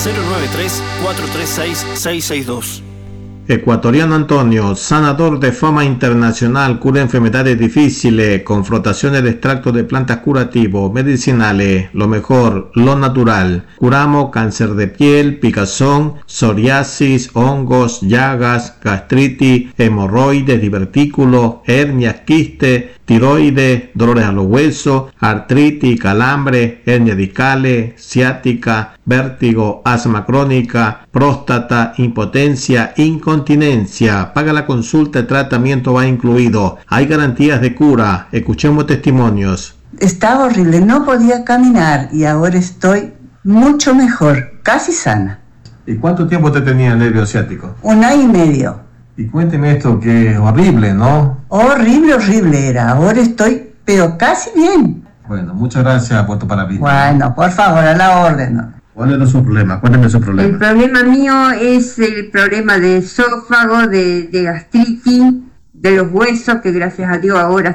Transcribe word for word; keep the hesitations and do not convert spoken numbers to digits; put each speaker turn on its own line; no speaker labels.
cero nueve tres, cuatro tres seis, seis seis dos.
Ecuatoriano Antonio, sanador de fama internacional, cura enfermedades difíciles, con frotaciones de extractos de plantas curativos, medicinales, lo mejor, lo natural. Curamos cáncer de piel, picazón, psoriasis, hongos, llagas, gastritis, hemorroides, divertículos, hernias, quistes, tiroides, dolores a los huesos, artritis, calambre, hernias discales, ciática, vértigo, asma crónica, próstata, impotencia, incontinencia. Paga la consulta, el tratamiento va incluido. Hay garantías de cura. Escuchemos testimonios.
Estaba horrible, no podía caminar y ahora estoy mucho mejor, casi sana.
¿Y cuánto tiempo te tenía el nervio ciático?
Un año y medio.
Y cuénteme esto, que es horrible, ¿no?
Horrible, horrible era. Ahora estoy, pero casi bien.
Bueno, muchas gracias por tu parabienes.
Bueno, por favor, a la orden.
¿Cuál es su problema? Cuénteme su problema.
El problema mío es el problema de esófago, de, de gastritis, de los huesos, que gracias a Dios ahora